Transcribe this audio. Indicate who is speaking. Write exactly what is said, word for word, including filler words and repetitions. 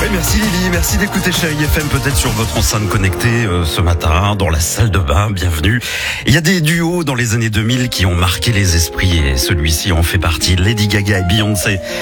Speaker 1: merci Lily, merci d'écouter Chérie F M, peut-être sur votre enceinte connectée euh, ce matin, dans la salle de bain, bienvenue. Il y a des duos dans les années deux mille qui ont marqué les esprits et celui-ci en fait partie, Lady Gaga et Beyoncé.